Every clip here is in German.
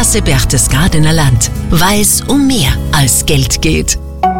Sparkasse Berchtesgadener Land. Weil es um mehr als Geld geht.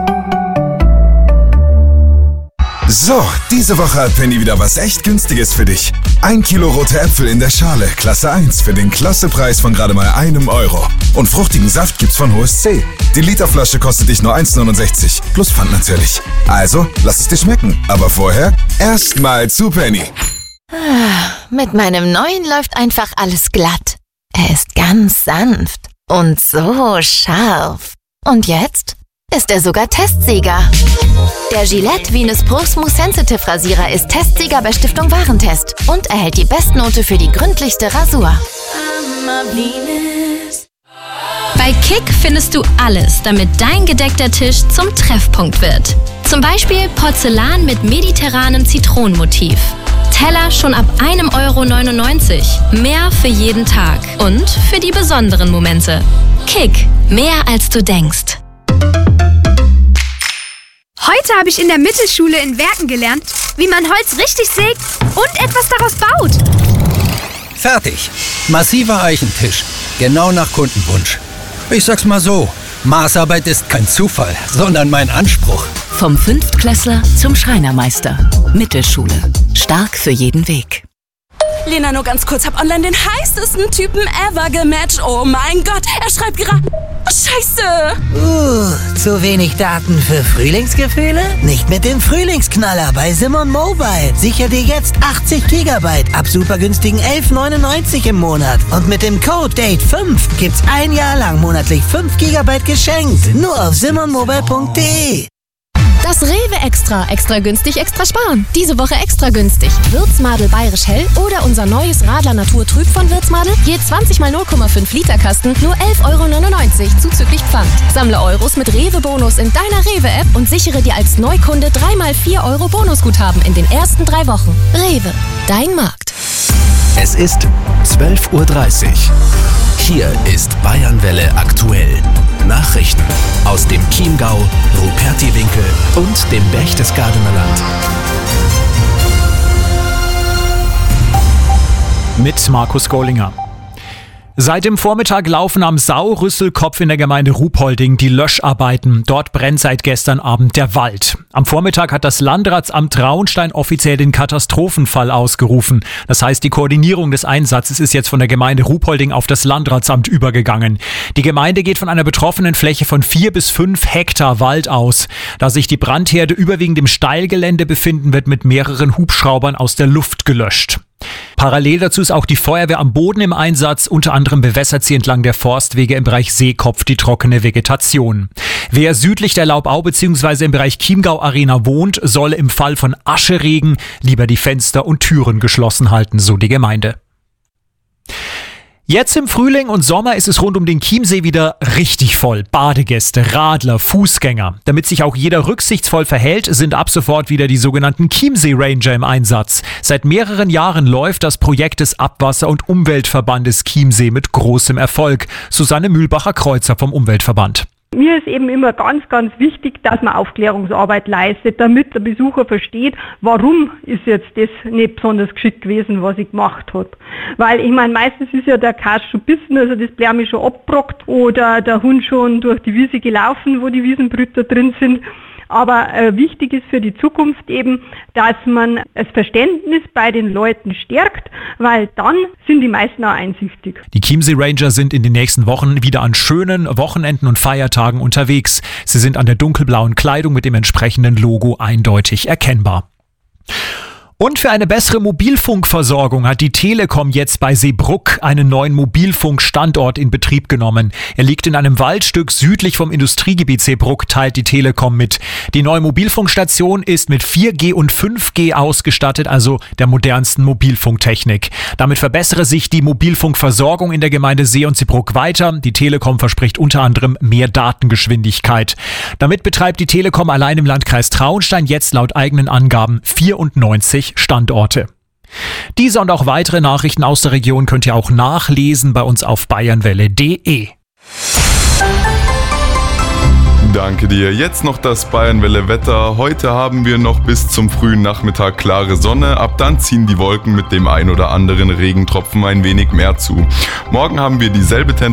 So, diese Woche hat Penny wieder was echt Günstiges für dich. 1 Kilo rote Äpfel in der Schale, Klasse 1, für den Klassepreis von gerade mal €1. Und fruchtigen Saft gibt's von Hohes C. Die Literflasche kostet dich nur 1,69, plus Pfand natürlich. Also, lass es dir schmecken. Aber vorher erstmal zu Penny. Mit meinem neuen läuft einfach alles glatt. Er ist ganz sanft und so scharf. Und jetzt ist er sogar Testsieger. Der Gillette Venus Pro Smooth Sensitive Rasierer ist Testsieger bei Stiftung Warentest und erhält die Bestnote für die gründlichste Rasur. Bei Kick findest du alles, damit dein gedeckter Tisch zum Treffpunkt wird. Zum Beispiel Porzellan mit mediterranem Zitronenmotiv. Teller schon ab €1,99. Mehr für jeden Tag und für die besonderen Momente. Kick, mehr als du denkst. Heute habe ich in der Mittelschule in Werken gelernt, wie man Holz richtig sägt und etwas daraus baut. Fertig. Massiver Eichentisch. Genau nach Kundenwunsch. Ich sag's mal so, Maßarbeit ist kein Zufall, sondern mein Anspruch. Vom Fünftklässler zum Schreinermeister. Mittelschule. Stark für jeden Weg. Lena, nur ganz kurz, hab online den heißesten Typen ever gematcht. Oh mein Gott, er schreibt gerade... Scheiße! Zu wenig Daten für Frühlingsgefühle? Nicht mit dem Frühlingsknaller bei Simon Mobile. Sicher dir jetzt 80 GB ab super günstigen €11,99 im Monat. Und mit dem Code DATE5 gibt's ein Jahr lang monatlich 5 GB geschenkt. Nur auf simonmobile.de. Das Rewe Extra. Extra günstig, extra sparen. Diese Woche extra günstig. Würzmadel Bayerisch Hell oder unser neues Radler Natur Trüb von Würzmadel. Je 20 mal 0,5 Liter Kasten, nur €11,99 zuzüglich Pfand. Sammle Euros mit Rewe-Bonus in deiner Rewe-App und sichere dir als Neukunde 3 mal 4 € Bonusguthaben in den ersten 3 Wochen. Rewe, dein Markt. Es ist 12:30 Uhr. Hier ist Bayernwelle aktuell. Nachrichten aus dem Chiemgau, Rupertiwinkel und dem Berchtesgadener Land. Mit Markus Gollinger. Seit dem Vormittag laufen am Sau-Rüsselkopf in der Gemeinde Ruhpolding die Löscharbeiten. Dort brennt seit gestern Abend der Wald. Am Vormittag hat das Landratsamt Traunstein offiziell den Katastrophenfall ausgerufen. Das heißt, die Koordinierung des Einsatzes ist jetzt von der Gemeinde Ruhpolding auf das Landratsamt übergegangen. Die Gemeinde geht von einer betroffenen Fläche von 4 bis 5 Hektar Wald aus. Da sich die Brandherde überwiegend im Steilgelände befinden, wird mit mehreren Hubschraubern aus der Luft gelöscht. Parallel dazu ist auch die Feuerwehr am Boden im Einsatz. Unter anderem bewässert sie entlang der Forstwege im Bereich Seekopf die trockene Vegetation. Wer südlich der Laubau bzw. im Bereich Chiemgau Arena wohnt, solle im Fall von Ascheregen lieber die Fenster und Türen geschlossen halten, so die Gemeinde. Jetzt im Frühling und Sommer ist es rund um den Chiemsee wieder richtig voll. Badegäste, Radler, Fußgänger. Damit sich auch jeder rücksichtsvoll verhält, sind ab sofort wieder die sogenannten Chiemsee Ranger im Einsatz. Seit mehreren Jahren läuft das Projekt des Abwasser- und Umweltverbandes Chiemsee mit großem Erfolg. Susanne Mühlbacher-Kreuzer vom Umweltverband. Mir ist eben immer ganz, ganz wichtig, dass man Aufklärungsarbeit leistet, damit der Besucher versteht, warum ist jetzt das nicht besonders geschickt gewesen, was ich gemacht habe. Weil ich meine, meistens ist ja der Kass schon bissen, also das Blärme schon abgebrockt oder der Hund schon durch die Wiese gelaufen, wo die Wiesenbrüter drin sind. Aber wichtig ist für die Zukunft eben, dass man das Verständnis bei den Leuten stärkt, weil dann sind die meisten auch einsichtig. Die Chiemsee Ranger sind in den nächsten Wochen wieder an schönen Wochenenden und Feiertagen unterwegs. Sie sind an der dunkelblauen Kleidung mit dem entsprechenden Logo eindeutig erkennbar. Und für eine bessere Mobilfunkversorgung hat die Telekom jetzt bei Seebrugg einen neuen Mobilfunkstandort in Betrieb genommen. Er liegt in einem Waldstück südlich vom Industriegebiet Seebrugg, teilt die Telekom mit. Die neue Mobilfunkstation ist mit 4G und 5G ausgestattet, also der modernsten Mobilfunktechnik. Damit verbessere sich die Mobilfunkversorgung in der Gemeinde See und Seebrugg weiter. Die Telekom verspricht unter anderem mehr Datengeschwindigkeit. Damit betreibt die Telekom allein im Landkreis Traunstein jetzt laut eigenen Angaben 94 Standorte. Diese und auch weitere Nachrichten aus der Region könnt ihr auch nachlesen bei uns auf bayernwelle.de. Danke dir. Jetzt noch das Bayernwelle-Wetter. Heute haben wir noch bis zum frühen Nachmittag klare Sonne. Ab dann ziehen die Wolken mit dem ein oder anderen Regentropfen ein wenig mehr zu. Morgen haben wir dieselbe Tendenz